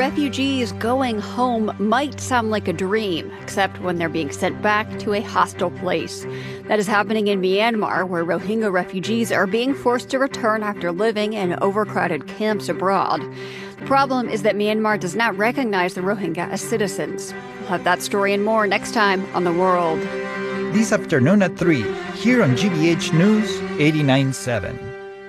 refugees going home might sound like a dream, except when they're being sent back to a hostile place. That is happening in Myanmar, where Rohingya refugees are being forced to return after living in overcrowded camps abroad. The problem is that Myanmar does not recognize the Rohingya as citizens. We'll have that story and more next time on The World. This afternoon at 3, here on GBH News 89.7.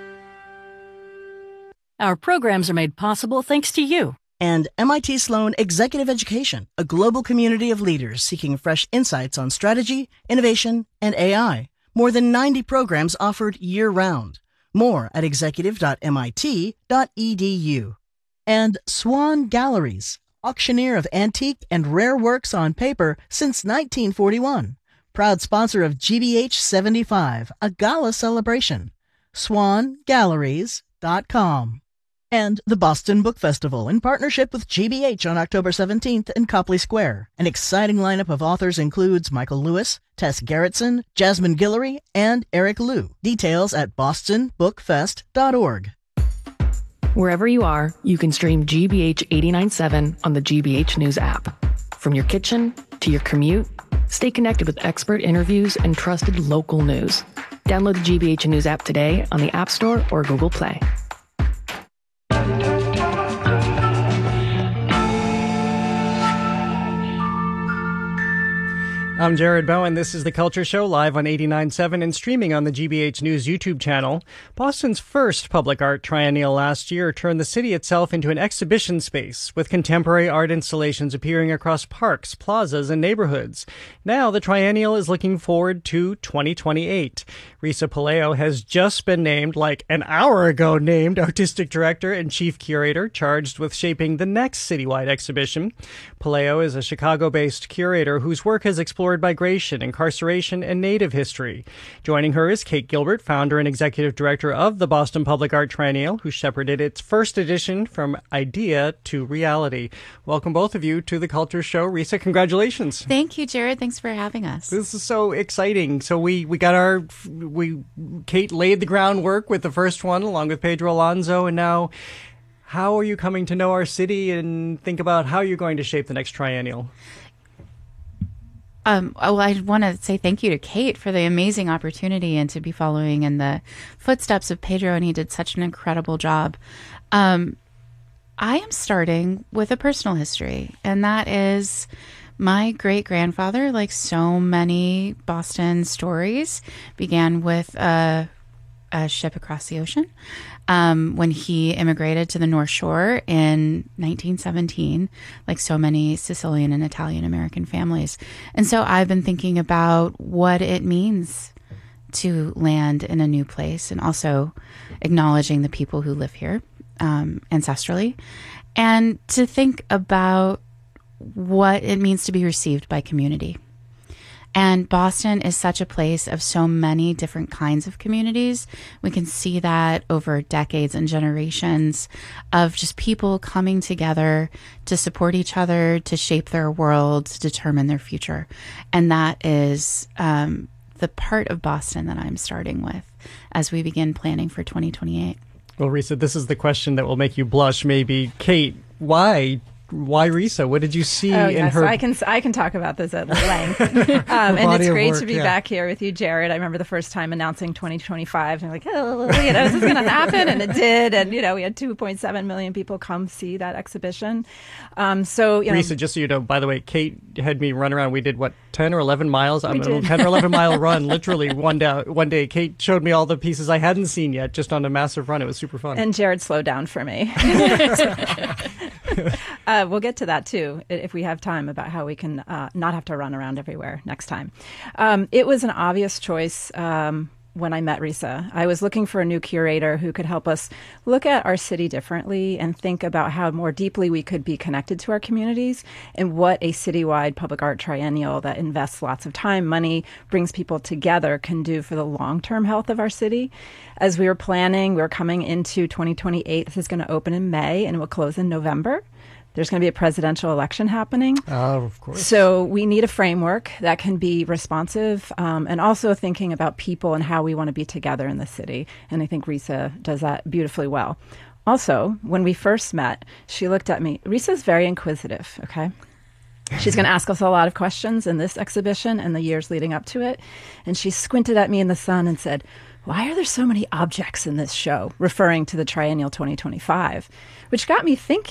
Our programs are made possible thanks to you. And MIT Sloan Executive Education, a global community of leaders seeking fresh insights on strategy, innovation, and AI. More than 90 programs offered year-round. More at executive.mit.edu. And Swan Galleries, auctioneer of antique and rare works on paper since 1941. Proud sponsor of GBH 75, a gala celebration. SwanGalleries.com. And the Boston Book Festival in partnership with GBH on October 17th in Copley Square. An exciting lineup of authors includes Michael Lewis, Tess Gerritsen, Jasmine Guillory, and Eric Liu. Details at bostonbookfest.org. Wherever you are, you can stream GBH 89.7 on the GBH News app. From your kitchen to your commute, stay connected with expert interviews and trusted local news. Download the GBH News app today on the App Store or Google Play. I'm Jared Bowen. This is The Culture Show, live on 89.7 and streaming on the GBH News YouTube channel. Boston's first public art triennial last year turned the city itself into an exhibition space, with contemporary art installations appearing across parks, plazas, and neighborhoods. Now, the triennial is looking forward to 2028. Risa Puleo has just been named, like an hour ago named, artistic director and chief curator, charged with shaping the next citywide exhibition. Puleo is a Chicago-based curator whose work has explored migration, incarceration, and Native history. Joining her is Kate Gilbert, founder and executive director of the Boston Public Art Triennial, who shepherded its first edition from idea to reality. Welcome, both of you, to The Culture Show. Risa, congratulations. Thank you, Jared. Thanks for having us. This is so exciting. So Kate laid the groundwork with the first one, along with Pedro Alonso, and now how are you coming to know our city and think about how you're going to shape the next triennial? Well, I want to say thank you to Kate for the amazing opportunity and to be following in the footsteps of Pedro, and he did such an incredible job. I am starting with a personal history, and that is my great-grandfather, like so many Boston stories, began with a ship across the ocean. When he immigrated to the North Shore in 1917, like so many Sicilian and Italian American families. And so I've been thinking about what it means to land in a new place, and also acknowledging the people who live here ancestrally, and to think about what it means to be received by community. And Boston is such a place of so many different kinds of communities. We can see that over decades and generations of just people coming together to support each other, to shape their world, to determine their future. And that is the part of Boston that I'm starting with as we begin planning for 2028. Well, Risa, this is the question that will make you blush, maybe. Kate, why Risa? What did you see in her? I can talk about this at length. And it's great to be back here with you, Jared. I remember the first time announcing 2025, and I'm like, is this going to happen? And it did. And, we had 2.7 million people come see that exhibition. Risa, just so you know, by the way, Kate had me run around. We did, 10 or 11 miles? I'm a 10 or 11 mile run, literally one day. Kate showed me all the pieces I hadn't seen yet, just on a massive run. It was super fun. And Jared slowed down for me. We'll get to that, too, if we have time, about how we can not have to run around everywhere next time. It was an obvious choice when I met Risa. I was looking for a new curator who could help us look at our city differently and think about how more deeply we could be connected to our communities, and what a citywide public art triennial that invests lots of time, money, brings people together can do for the long-term health of our city. As we were planning, we were coming into 2028. This is going to open in May and it will close in November. There's going to be a presidential election happening. Oh, of course. So we need a framework that can be responsive, and also thinking about people and how we want to be together in the city. And I think Risa does that beautifully well. Also, when we first met, she looked at me. Risa's very inquisitive, okay? She's going to ask us a lot of questions in this exhibition and the years leading up to it. And she squinted at me in the sun and said, "Why are there so many objects in this show?" referring to the Triennial 2025, which got me thinking.